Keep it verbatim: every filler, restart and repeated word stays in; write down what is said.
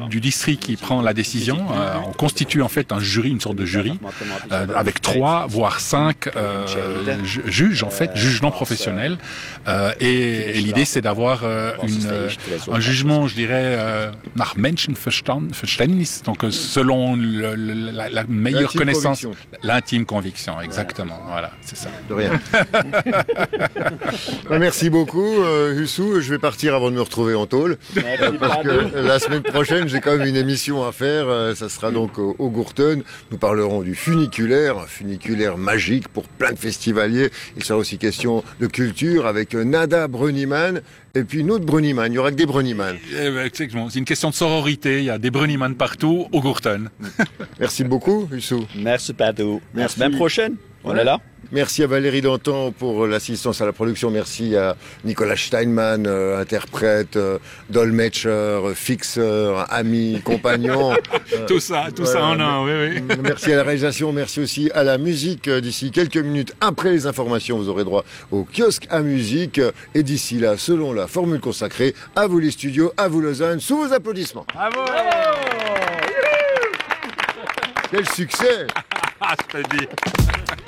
du district qui prend la décision. Euh, on constitue en fait un jury, une sorte de jury, euh, avec trois, voire cinq euh, ju- juges, en fait, juges non professionnels. Euh, et, et l'idée, c'est d'avoir euh, une, euh, un jugement, je dirais, euh, nach Menschenverständnis, donc euh, selon le, le, la, la meilleure l'intime connaissance, conviction. l'intime conviction, exactement. Voilà, c'est ça. De rien. Merci beaucoup, euh, Hussou. Je vais partir avant de me retrouver en tôle. Euh, parce que la semaine prochaine, j'ai quand même une émission à faire. Euh, ça sera donc au, au Gourten. Nous parlerons du funiculaire, un funiculaire magique pour plein de festivaliers. Il sera aussi question de culture avec Nada Bruniman et puis une autre Bruniman. Il y aura que des Bruniman. Eh ben, exactement. C'est une question de sororité. Il y a des Bruniman partout au Gourten. Merci beaucoup, Hussou. Merci, Padou. À la Merci. semaine prochaine. On Ouais. est là. Merci à Valérie Dantan pour l'assistance à la production. Merci à Nicolas Steinmann, euh, interprète, euh, dolmetscher, euh, fixeur, ami, compagnon. Euh, Tout ça, tout ça en un, oui, oui. Merci à la réalisation, merci aussi à la musique. Euh, D'ici quelques minutes après les informations, vous aurez droit au kiosque à musique. Et d'ici là, selon la formule consacrée, à vous les studios, à vous Lausanne, sous vos applaudissements. Bravo! Quel succès! Ah, je te dis.